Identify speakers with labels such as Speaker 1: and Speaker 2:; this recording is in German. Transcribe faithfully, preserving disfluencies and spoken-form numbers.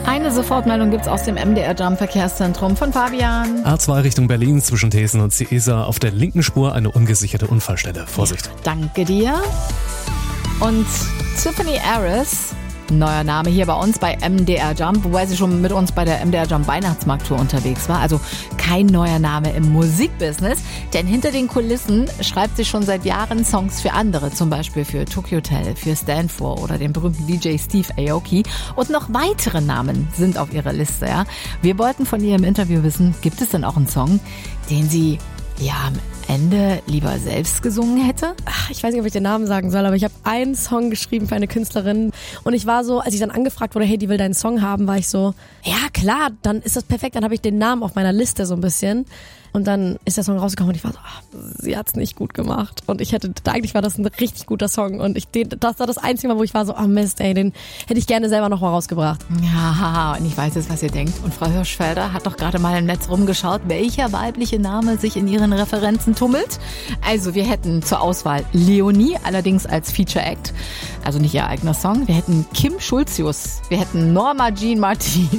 Speaker 1: Eine Sofortmeldung gibt's aus dem M D R Jump Verkehrszentrum von Fabian.
Speaker 2: A zwei Richtung Berlin zwischen Thesen und Ciesa auf der linken Spur eine ungesicherte Unfallstelle. Vorsicht.
Speaker 1: Ja, danke dir. Und Tiffany Harris, neuer Name hier bei uns bei M D R Jump, wobei sie schon mit uns bei der M D R Jump Weihnachtsmarkttour unterwegs war. Also kein neuer Name im Musikbusiness, denn hinter den Kulissen schreibt sie schon seit Jahren Songs für andere, zum Beispiel für Tokyo Hotel, für Stanford oder den berühmten D J Steve Aoki. Und noch weitere Namen sind auf ihrer Liste. Ja. Wir wollten von ihr im Interview wissen, gibt es denn auch einen Song, den sie ja am Ende lieber selbst gesungen hätte?
Speaker 3: Ach, ich weiß nicht, ob ich den Namen sagen soll, aber ich habe einen Song geschrieben für eine Künstlerin und ich war so, als ich dann angefragt wurde, hey, die will deinen Song haben, war ich so, ja klar, dann ist das perfekt, dann habe ich den Namen auf meiner Liste so ein bisschen. Und dann ist der Song rausgekommen und ich war so, ach, sie hat's nicht gut gemacht. Und ich hätte, eigentlich war das ein richtig guter Song. Und ich, den, das war das einzige Mal, wo ich war so, ah oh Mist, ey, den hätte ich gerne selber noch mal rausgebracht.
Speaker 1: Ja, haha, und ich weiß jetzt, was ihr denkt. Und Frau Hirschfelder hat doch gerade mal im Netz rumgeschaut, welcher weibliche Name sich in ihren Referenzen tummelt. Also wir hätten zur Auswahl Leonie, allerdings als Feature Act. Also nicht ihr eigener Song. Wir hätten Kim Schulzius. Wir hätten Norma Jean Martin.